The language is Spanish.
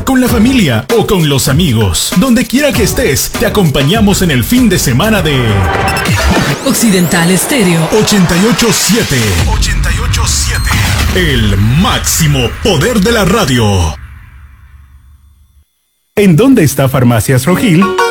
con la familia o con los amigos. Donde quiera que estés, te acompañamos en el fin de semana de Occidental Estéreo 88.7. 88.7. El máximo poder de la radio. ¿En dónde está Farmacias Rogil?